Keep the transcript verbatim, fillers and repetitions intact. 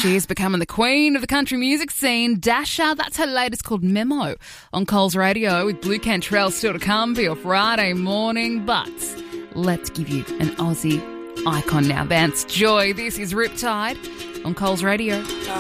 She is becoming the queen of the country music scene. Dasha, that's her latest, called Memo, on Coles Radio, with Blue Cantrell still to come for your Friday morning. But let's give you an Aussie icon now. Vance Joy, this is Riptide on Coles Radio.